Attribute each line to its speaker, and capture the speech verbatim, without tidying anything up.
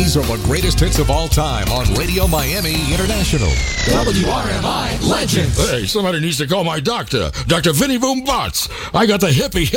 Speaker 1: These are the greatest hits of all time on Radio Miami International. W R M I Legends.
Speaker 2: Hey, somebody needs to call my doctor, Doctor Vinny Boom Bots. I got the hippie